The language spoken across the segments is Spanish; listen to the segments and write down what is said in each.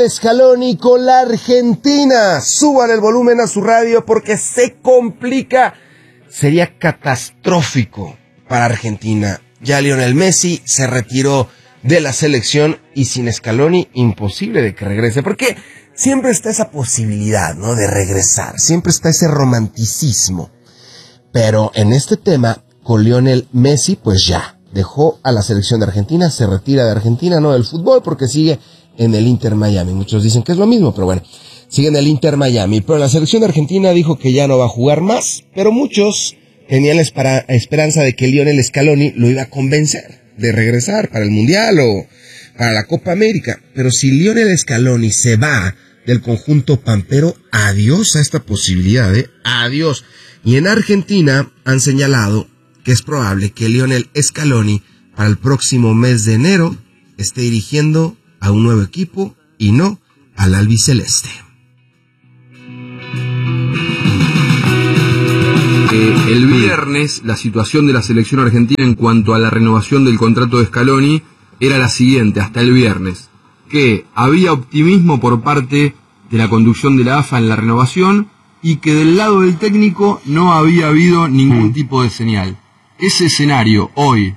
Scaloni con la Argentina. Suban el volumen a su radio porque se complica. Sería catastrófico para Argentina. Ya Lionel Messi se retiró de la selección y sin Scaloni imposible de que regrese, porque siempre está esa posibilidad, ¿no?, de regresar, siempre está ese romanticismo. Pero en este tema, con Lionel Messi, pues ya dejó a la selección de Argentina, se retira de Argentina, no del fútbol, porque sigue en el Inter Miami. Muchos dicen que es lo mismo, pero bueno, sigue en el Inter Miami. Pero la selección de Argentina dijo que ya no va a jugar más, pero muchos tenían la esperanza de que Lionel Scaloni lo iba a convencer de regresar para el Mundial o para la Copa América. Pero si Lionel Scaloni se va del conjunto pampero, adiós a esta posibilidad, adiós. Y en Argentina han señalado que es probable que Lionel Scaloni para el próximo mes de enero esté dirigiendo a un nuevo equipo y no al albiceleste. El viernes la situación de la selección argentina en cuanto a la renovación del contrato de Scaloni era la siguiente, hasta el viernes, que había optimismo por parte de la conducción de la AFA en la renovación y que del lado del técnico no había habido ningún tipo de señal. Ese escenario hoy,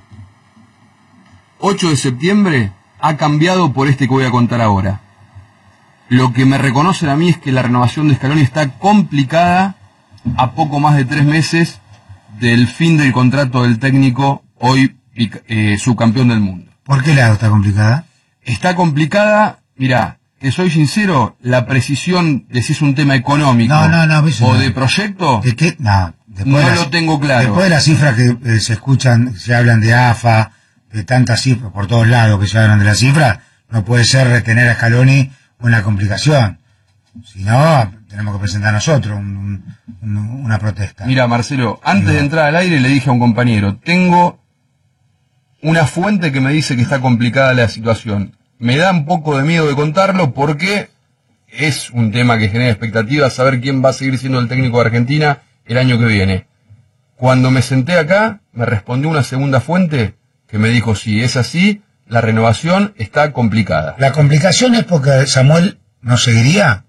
8 de septiembre, ha cambiado por este que voy a contar ahora. Lo que me reconocen a mí es que la renovación de Scaloni está complicada a poco más de 3 meses del fin del contrato del técnico, hoy subcampeón del mundo. ¿Por qué lado está complicada? Está complicada, mirá, que soy sincero, la precisión de si es un tema económico o de proyecto, no lo tengo claro. Después de las cifras que se escuchan, se hablan de AFA, de tantas cifras por todos lados que se hablan de las cifras, no puede ser retener a Scaloni una complicación. Si no, tenemos que presentar nosotros una protesta. Mira, Marcelo, antes de entrar al aire le dije a un compañero, tengo una fuente que me dice que está complicada la situación. Me da un poco de miedo de contarlo porque es un tema que genera expectativas, saber quién va a seguir siendo el técnico de Argentina el año que viene. Cuando me senté acá, me respondió una segunda fuente que me dijo, sí, es así, la renovación está complicada. La complicación es porque Samuel no seguiría,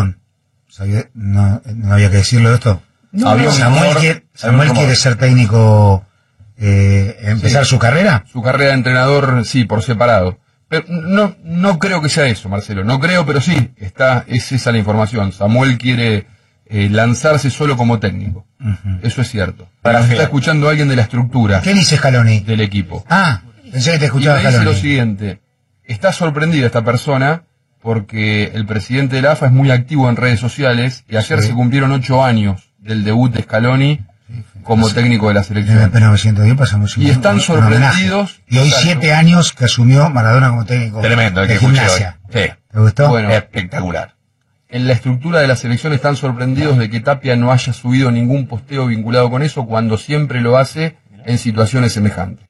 no había que decirlo esto. Samuel quiere ser técnico, empezar su carrera. Su carrera de entrenador, sí, por separado. Pero no creo que sea eso, Marcelo. No creo, pero sí, es esa la información. Samuel quiere lanzarse solo como técnico. Eso es cierto. Está escuchando a alguien de la estructura. ¿Qué dice Scaloni? Del equipo. Pensé que te escuchaba Scaloni. Dice lo siguiente. Está sorprendida esta persona porque el presidente de la AFA es muy activo en redes sociales y ayer se cumplieron 8 años del debut de Scaloni como técnico de la selección. Y están sorprendidos. Y hoy 7 años que asumió Maradona como técnico. Tremendo, de Gimnasia. Sí. ¿Te gustó? Bueno, espectacular. En la estructura de la selección están sorprendidos de que Tapia no haya subido ningún posteo vinculado con eso cuando siempre lo hace en situaciones semejantes.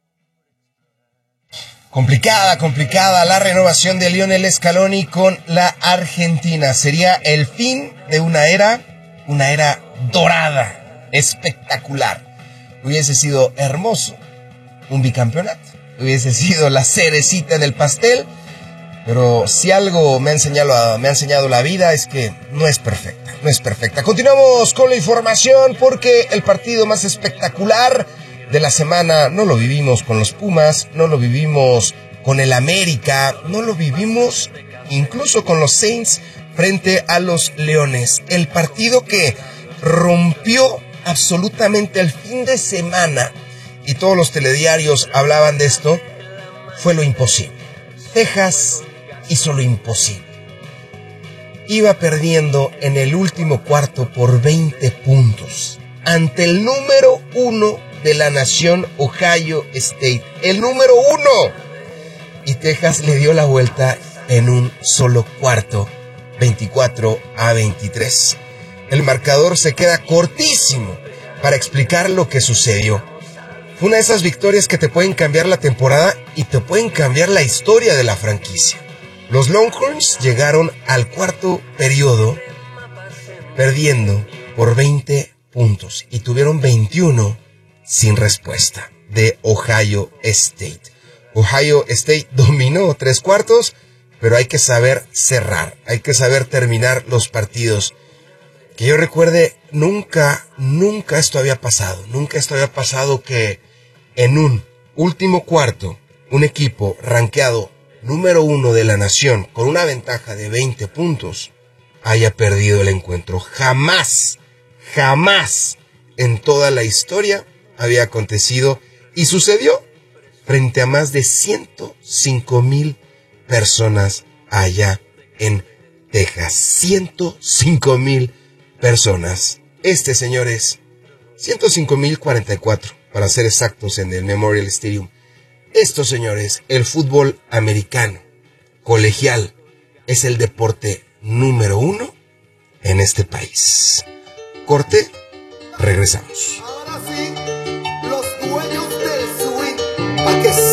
Complicada la renovación de Lionel Scaloni con la Argentina. Sería el fin de una era dorada, espectacular. Hubiese sido hermoso un bicampeonato, hubiese sido la cerecita en el pastel, pero si algo me ha enseñado la vida es que no es perfecta. Continuamos con la información porque el partido más espectacular de la semana no lo vivimos con los Pumas, no lo vivimos con el América, no lo vivimos incluso con los Saints frente a los Leones. El partido que rompió absolutamente el fin de semana y todos los telediarios hablaban de esto, fue lo imposible. Texas hizo lo imposible. Iba perdiendo en el último cuarto por 20 puntos ante el número 1 de la nación, Ohio State, el número 1, y Texas le dio la vuelta en un solo cuarto, 24-23. El marcador se queda cortísimo para explicar lo que sucedió. Fue una de esas victorias que te pueden cambiar la temporada y te pueden cambiar la historia de la franquicia. Los Longhorns llegaron al cuarto periodo perdiendo por 20 puntos y tuvieron 21 sin respuesta de Ohio State. Ohio State dominó 3 cuartos pero hay que saber cerrar, hay que saber terminar los partidos. Que yo recuerde, nunca esto había pasado, que en un último cuarto, un equipo rankeado número 1 de la nación, con una ventaja de 20 puntos, haya perdido el encuentro. Jamás en toda la historia había acontecido, y sucedió frente a más de 105,000 personas allá en Texas. 105,000 personas. Señores, 105,044 para ser exactos, en el Memorial Stadium. Esto, señores, el fútbol americano colegial es el deporte número 1 en este país. Corte, regresamos. Ahora sí, los dueños del swing, pa' que